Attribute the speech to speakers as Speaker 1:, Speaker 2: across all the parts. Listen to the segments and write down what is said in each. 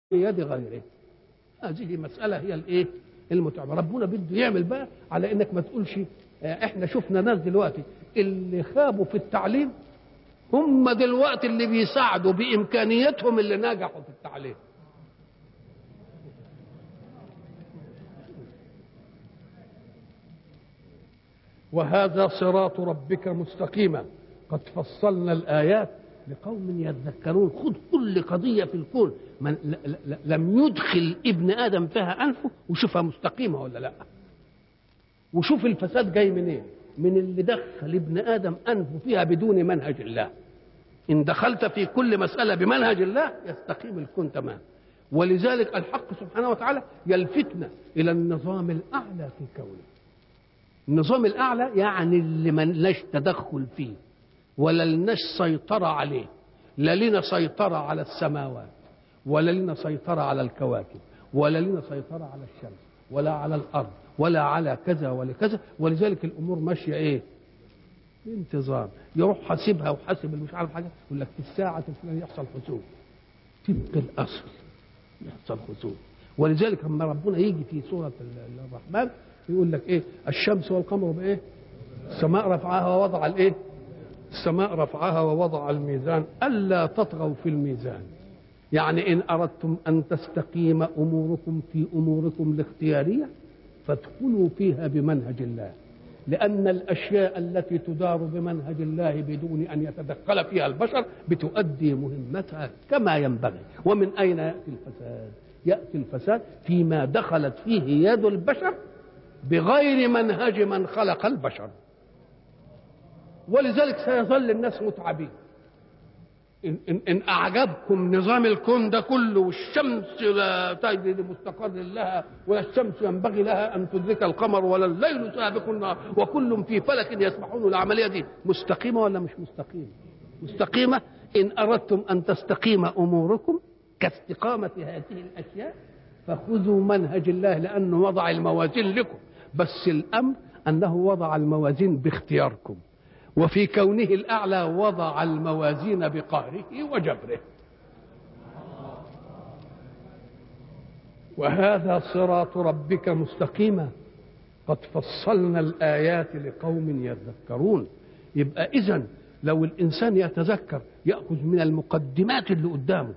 Speaker 1: بيد غيره. هذه مسألة هي الايه المتعبة. ربنا بده يعمل بقى على انك ما تقولش احنا شفنا ناس دلوقتي اللي خابوا في التعليم هم دلوقتي اللي بيساعدوا بامكانياتهم اللي نجحوا في التعليم. وهذا صراط ربك مستقيما قد فصلنا الآيات لقوم يذكرون. خذ كل قضية في الكون من لم يدخل ابن آدم فيها أنفه وشوفها مستقيمة ولا لا، وشوف الفساد جاي منين، من اللي دخل ابن آدم أنفه فيها بدون منهج الله. إن دخلت في كل مسألة بمنهج الله يستقيم الكون تمام. ولذلك الحق سبحانه وتعالى يلفتنا إلى النظام الأعلى في كونه. النظام الأعلى يعني اللي ما لناش تدخل فيه ولا لناش سيطرة عليه، لا لنا سيطرة على السماوات ولا لنا سيطرة على الكواكب ولا لنا سيطرة على الشمس ولا على الأرض ولا على كذا ولا كذا. ولذلك الأمور ماشية إيه؟ بانتظام. يروح حاسبها وحاسب اللي مش عارف حاجة يقول لك في الساعة الفلانية يحصل خسوف طبق الأصل يحصل خسوف. ولذلك لما ربنا يجي في سورة الرحمن يقول لك ايه؟ الشمس والقمر بايه؟ السماء رفعها ووضع الايه؟ السماء رفعها ووضع الميزان الا تطغوا في الميزان. يعني ان اردتم ان تستقيم اموركم في اموركم الاختياريه فادخلوا فيها بمنهج الله، لان الاشياء التي تدار بمنهج الله بدون ان يتدخل فيها البشر بتؤدي مهمتها كما ينبغي. ومن اين ياتي الفساد؟ ياتي الفساد فيما دخلت فيه يد البشر بغير منهج من خلق البشر. ولذلك سيظل الناس متعبين. إن أعجبكم نظام الكون ده كله والشمس لا تجري لمستقر لها ولا الشمس ينبغي لها أن تدرك القمر ولا الليل سابق النهار وكل في فلك يسبحون، العملية دي مستقيمة ولا مش مستقيمة؟ مستقيمة. إن أردتم أن تستقيم أموركم كاستقامة هذه الأشياء فخذوا منهج الله، لأنه وضع الموازين لكم، بس الأمر أنه وضع الموازين باختياركم، وفي كونه الأعلى وضع الموازين بقهره وجبره. وهذا صراط ربك مستقيما قد فصلنا الآيات لقوم يذكرون. يبقى إذن لو الإنسان يتذكر يأخذ من المقدمات اللي قدامه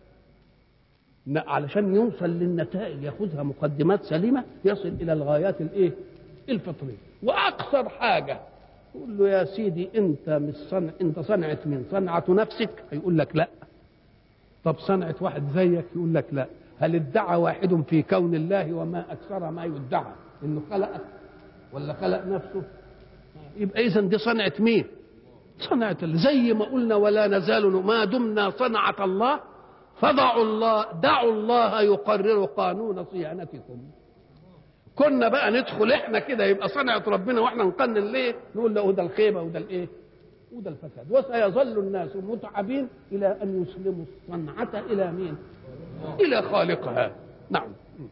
Speaker 1: علشان يوصل للنتائج، ياخذها مقدمات سليمه يصل الى الغايات الايه الفطريه. واكثر حاجه تقول له يا سيدي انت مش انت صنعه من صنعه نفسك، يقول لك لا. طب صنعه واحد زيك، يقول لك لا. هل ادعى واحد في كون الله وما اكثر ما يدعى انه خلقك ولا خلق نفسه؟ يبقى اذا دي صنعه مين؟ صنعه زي ما قلنا ولا نزال ما دمنا صنعه الله دعوا الله يقرر قانون صيانتكم. كنا بقى ندخل احنا كده يبقى صنعة ربنا واحنا نقنن ليه؟ نقول له ده الخيبة وده الايه؟ وده الفساد. وسيظل الناس متعبين الى ان يسلموا الصنعة الى مين؟ الى خالقها. نعم.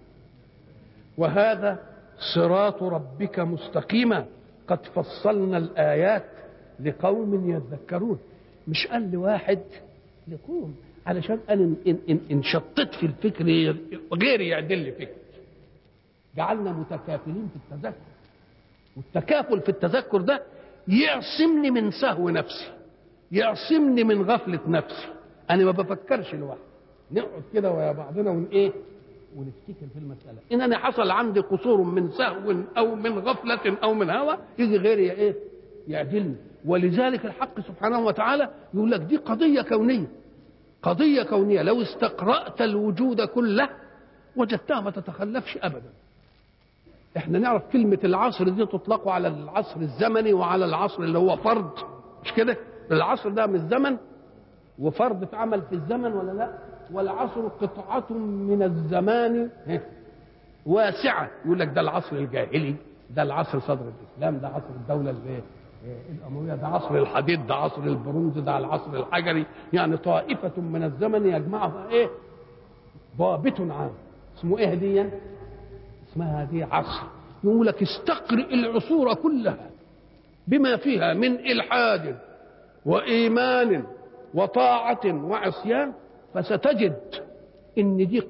Speaker 1: وهذا صراط ربك مستقيما قد فصلنا الآيات لقوم يذكرون. مش قال لواحد لقوم، علشان أنا إن شطت في الفكر غيري يعدل لي فكر. جعلنا متكافلين في التذكر، والتكافل في التذكر ده يعصمني من سهو نفسي، يعصمني من غفلة نفسي. أنا ما بفكرش لوحدي، نقعد كده ويا بعضنا ونفتكر في المسألة. إن أنا حصل عندي قصور من سهو أو من غفلة أو من هوى، يجي غيري يعدلني. ولذلك الحق سبحانه وتعالى يقول لك دي قضية كونية، قضية كونية لو استقرأت الوجود كله وجدتها ما تتخلفش أبدا. احنا نعرف كلمة العصر دي تطلق على العصر الزمني وعلى العصر اللي هو فرض، مش كده؟ العصر ده من الزمن وفرض اتعمل في الزمن ولا لا؟ والعصر قطعة من الزمان واسعة. يقول لك ده العصر الجاهلي، ده العصر صدر الإسلام، ده عصر الدولة الأموية، ده عصر الحديد، ده عصر البرونز، ده العصر الحجري. يعني طائفة من الزمن يجمعها ضابط عام اسمه هديا، اسمها هذه عصر. يقول لك استقرئ العصور كلها بما فيها من إلحاد وإيمان وطاعة وعصيان فستجد إن دي